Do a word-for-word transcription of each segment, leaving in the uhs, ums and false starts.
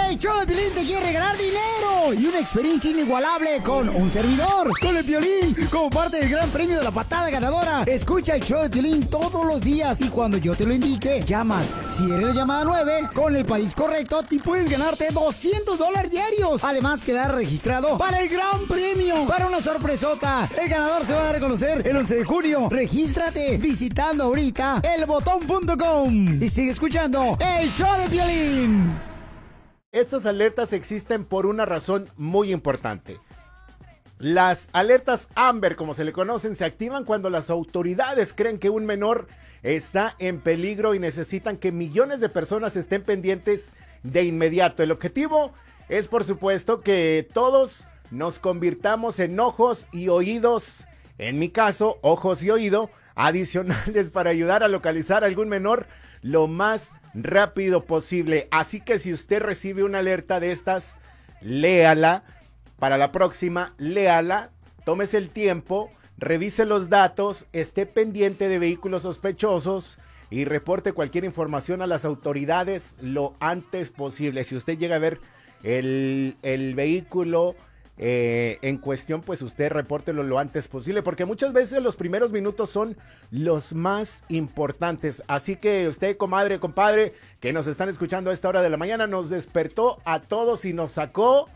El show de Piolín te quiere regalar dinero y una experiencia inigualable con un servidor, con el Piolín, como parte del gran premio de la patada ganadora. Escucha el show de Piolín todos los días y cuando yo te lo indique, llamas. Si eres la llamada nueve, con el país correcto, te puedes ganarte doscientos dólares diarios. Además, quedar registrado para el gran premio, para una sorpresota. El ganador se va a dar a conocer el once de junio. Regístrate visitando ahorita el botón punto com y sigue escuchando el show de Piolín. Estas alertas existen por una razón muy importante. Las alertas Amber, como se le conocen, se activan cuando las autoridades creen que un menor está en peligro y necesitan que millones de personas estén pendientes de inmediato. El objetivo es, por supuesto, que todos nos convirtamos en ojos y oídos, en mi caso, ojos y oído adicionales para ayudar a localizar a algún menor lo más rápido posible. Así que si usted recibe una alerta de estas, léala. Para la próxima, léala, tómese el tiempo, revise los datos, esté pendiente de vehículos sospechosos y reporte cualquier información a las autoridades lo antes posible. Si usted llega a ver el, el vehículo eh, en cuestión, pues usted repórtelo lo antes posible, porque muchas veces los primeros minutos son los más importantes. Así que usted, comadre, compadre, que nos están escuchando a esta hora de la mañana, nos despertó a todos y nos sacó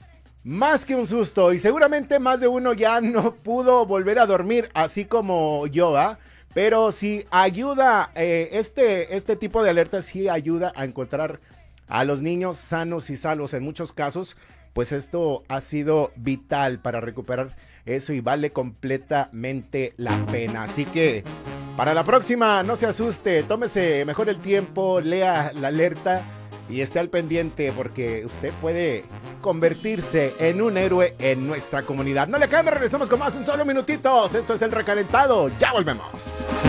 más que un susto, y seguramente más de uno ya no pudo volver a dormir, así como yo, ¿ah? Pero sí ayuda, eh, este, este tipo de alertas sí ayuda a encontrar a los niños sanos y salvos en muchos casos. Pues esto ha sido vital para recuperar eso y vale completamente la pena. Así que para la próxima, no se asuste, tómese mejor el tiempo, lea la alerta y esté al pendiente, porque usted puede convertirse en un héroe en nuestra comunidad. No le cambie, regresamos con más en solo minutitos. Esto es El Recalentado. Ya volvemos.